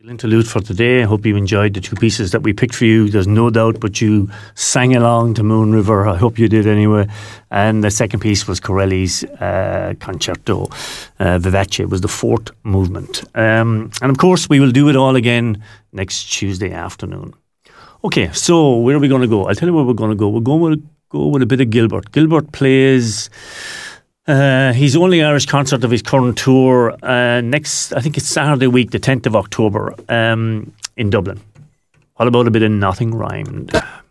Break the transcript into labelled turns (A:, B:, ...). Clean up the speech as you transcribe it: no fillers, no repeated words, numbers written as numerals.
A: Interlude for today. I hope you enjoyed the two pieces that we picked for you. There's no doubt but you sang along to Moon River. I hope you did anyway. And the second piece was Corelli's Concerto Vivace. It was the fourth movement. And of course we will do it all again next Tuesday afternoon. Okay, so where are we going to go? I'll tell you where we're going to go. We're going to go with a bit of Gilbert. Gilbert plays his only Irish concert of his current tour next, I think it's Saturday week, the 10th of October, in Dublin. What about a bit of Nothing Rhymed?